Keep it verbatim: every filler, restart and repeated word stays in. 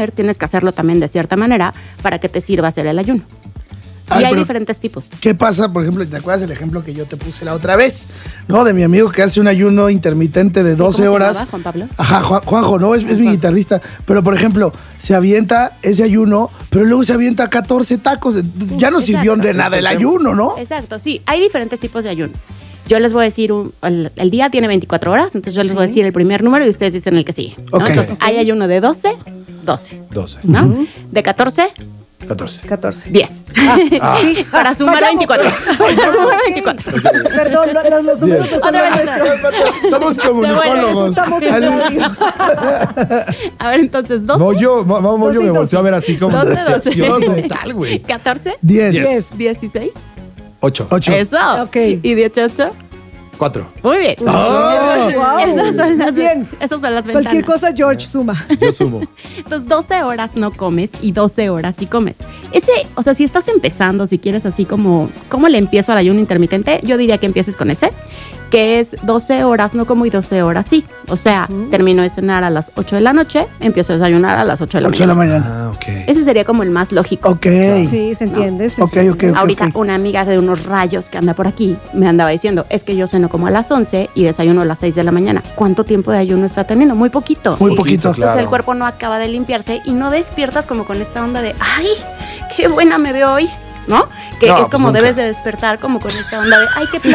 comer, tienes que hacerlo también de cierta manera para que te sirva hacer el ayuno. Ay, y hay pero, diferentes tipos. ¿qué pasa, por ejemplo, te acuerdas el ejemplo que yo te puse la otra vez? ¿No? De mi amigo que hace un ayuno intermitente de doce ¿Cómo se horas. llamaba, Juan Pablo? Ajá, Juan- Juanjo, no, es, es mi guitarrista. Pero, por ejemplo, se avienta ese ayuno, pero luego se avienta catorce tacos. Entonces, ya no Exacto. sirvió de nada el ayuno, ¿no? Exacto, sí. Hay diferentes tipos de ayuno. Yo les voy a decir, un- el, el día tiene veinticuatro horas, entonces yo les voy a decir el primer número y ustedes dicen el que sigue, ¿no? Ok. Entonces, hay ayuno de doce, doce, doce. ¿no? De catorce, catorce. catorce. diez. Ah, sí. Para sumar Fallamos. veinticuatro. Para sumar veinticuatro. Perdón, lo- los, los números no son Otra vez, nuestros. Somos comunicólogos. Estamos en radio. A ver, entonces, doce. No, yo, ma- ma- doce yo y me doce. volteó a ver así como doce, decepción doce. total, güey. catorce, Diez. Diez. dieciséis. ocho. Ocho. Eso. Ok. Y dieciocho. cuatro. Muy bien. Ah. Wow. Esas son las, Bien. esas son las ventanas. Cualquier cosa, George suma. Yo sumo. Entonces, doce horas no comes y doce horas sí comes. Ese, o sea, si estás empezando, si quieres así como, ¿cómo le empiezo al ayuno intermitente? Yo diría que empieces con ese, que es doce horas no como y doce horas sí. O sea, termino de cenar a las ocho de la noche, empiezo a desayunar a las ocho de la Ocho de mañana. la mañana. Ah, ok. Ese sería como el más lógico. Ok. Sí, se entiende. se Ok, entiende. ok, ok. Ahorita ok. una amiga de unos rayos que anda por aquí me andaba diciendo, es que yo ceno como a las once y desayuno a las seis de la mañana. ¿Cuánto tiempo de ayuno está teniendo? Muy poquito. Muy Sí, poquito. claro. Entonces el cuerpo no acaba de limpiarse y no despiertas como con esta onda de, ay, qué buena me veo hoy, ¿no? Que No, es pues como nunca. debes de despertar como con esta onda de, ay, qué